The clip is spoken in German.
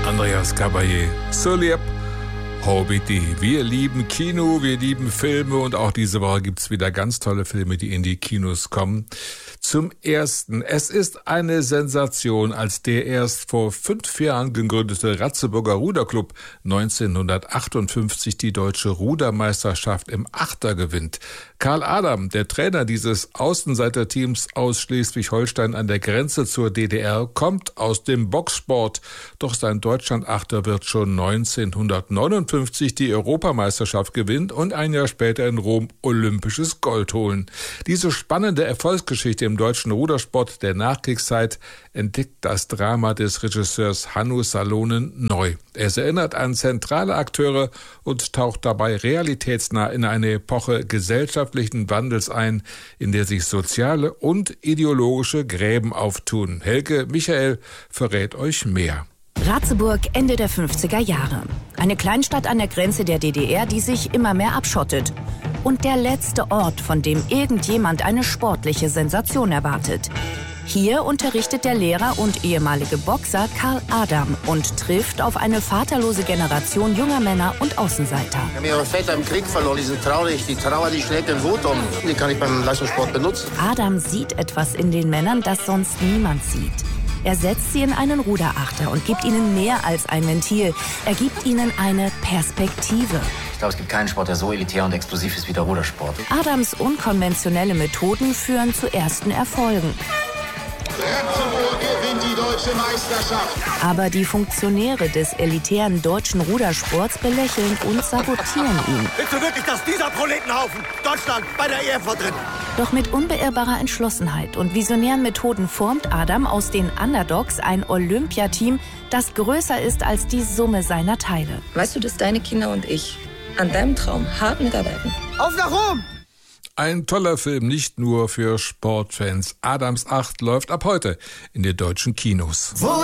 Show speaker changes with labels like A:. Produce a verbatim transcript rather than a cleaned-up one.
A: Andreas Caballé, so lieb. Hobbity. Wir lieben Kino, wir lieben Filme und auch diese Woche gibt's wieder ganz tolle Filme, die in die Kinos kommen. Zum Ersten, es ist eine Sensation, als der erst vor fünf Jahren gegründete Ratzeburger Ruderclub neunzehnhundertachtundfünfzig die deutsche Rudermeisterschaft im Achter gewinnt. Karl Adam, der Trainer dieses Außenseiterteams aus Schleswig-Holstein an der Grenze zur D D R, kommt aus dem Boxsport. Doch sein Deutschlandachter wird schon neunzehnhundertneunundfünfzig die Europameisterschaft gewinnen und ein Jahr später in Rom olympisches Gold holen. Diese spannende Erfolgsgeschichte im deutschen Rudersport der Nachkriegszeit entdeckt das Drama des Regisseurs Hannu Salonen neu. Es erinnert an zentrale Akteure und taucht dabei realitätsnah in eine Epoche gesellschaftlichen Wandels ein, in der sich soziale und ideologische Gräben auftun. Helge Michael verrät euch mehr.
B: Ratzeburg Ende der fünfziger Jahre. Eine Kleinstadt an der Grenze der D D R, die sich immer mehr abschottet. Und der letzte Ort, von dem irgendjemand eine sportliche Sensation erwartet. Hier unterrichtet der Lehrer und ehemalige Boxer Karl Adam und trifft auf eine vaterlose Generation junger Männer und Außenseiter.
C: Ich habe ihre Väter im Krieg verloren, die sind traurig. Die Trauer, die schlägt den Wut um. Die kann ich beim Leistungssport benutzen.
B: Adam sieht etwas in den Männern, das sonst niemand sieht. Er setzt sie in einen Ruderachter und gibt ihnen mehr als ein Ventil. Er gibt ihnen eine Perspektive.
D: Ich glaube, es gibt keinen Sport, der so elitär und explosiv ist wie der Rudersport.
B: Adams unkonventionelle Methoden führen zu ersten Erfolgen.
E: Ratzeburg gewinnt die deutsche Meisterschaft.
B: Aber die Funktionäre des elitären deutschen Rudersports belächeln und sabotieren ihn.
F: Willst du wirklich, dass dieser Proletenhaufen Deutschland bei der E M vertritt?
B: Doch mit unbeirrbarer Entschlossenheit und visionären Methoden formt Adam aus den Underdogs ein Olympiateam, das größer ist als die Summe seiner Teile.
G: Weißt du, dass deine Kinder und ich an deinem Traum hart mitarbeiten?
F: Auf nach Rom!
A: Ein toller Film, nicht nur für Sportfans. Adams Acht läuft ab heute in den deutschen Kinos.
E: Wo